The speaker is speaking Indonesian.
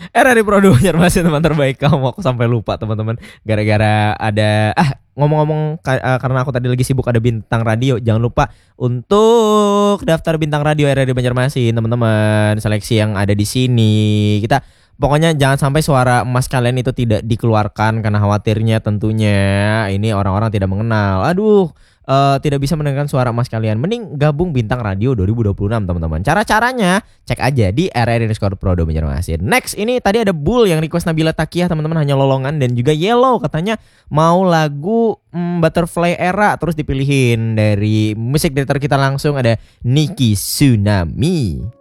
RRI Prodo Banjarmasin teman terbaik kamu. Aku sampai lupa teman-teman. Gara-gara ada ngomong-ngomong karena aku tadi lagi sibuk ada bintang radio. Jangan lupa untuk daftar bintang radio RRI Banjarmasin teman-teman. Seleksi yang ada di sini. Kita pokoknya jangan sampai suara emas kalian itu tidak dikeluarkan karena khawatirnya tentunya ini orang-orang tidak mengenal. Aduh, tidak bisa mendengarkan suara emas kalian. Mending gabung bintang radio 2026 teman-teman. Cara-caranya cek aja di RRI_Prodo Banjarmasin. Next ini tadi ada Bull yang request Nabila Takiyah teman-teman, hanya lolongan, dan juga Yellow katanya mau lagu Butterfly Era, terus dipilihin dari musik director kita langsung ada Niki Tsunami.